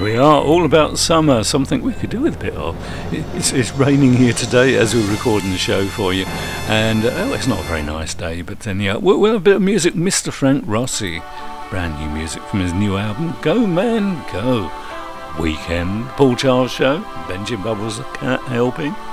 We are all about summer, something we could do with a bit of. It's raining here today as we're recording the show for you, and it's not a very nice day, but then we'll have a bit of music. Mr. Frank Rossi, brand new music from his new album, Go Man Go. Weekend, Paul Charles Show, Benjamin Bubbles, Cat Helping.